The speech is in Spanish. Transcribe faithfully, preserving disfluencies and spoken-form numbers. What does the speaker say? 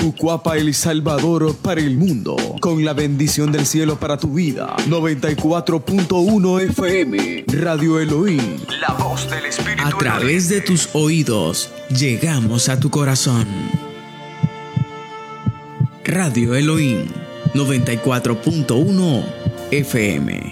Pucuapa, El Salvador, para el mundo. Con la bendición del cielo para tu vida. noventa y cuatro punto uno F M. Radio Elohim. La voz del Espíritu. A través de tus oídos, llegamos a tu corazón. Radio Elohim, noventa y cuatro punto uno F M.